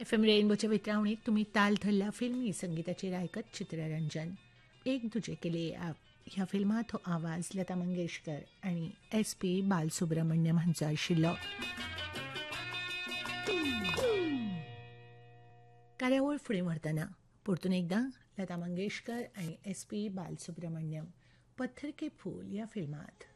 F M रेनबोच्या वितरावणीत तुम्ही ताल धरल्या फिल्मी संगीताचेर आयकत चित्ररंजन. एक दुजे केले आप ह्या फिल्मात हो आवाज लता मंगेशकर आणि एस पी बालसुब्रमण्यम हांचो आशिल्लो. कार्यावळ फुडें व्हरतना परतून एकदां लता मंगेशकर आणि एस पी बालसुब्रमण्यम पत्थर के फूल ह्या फिल्मात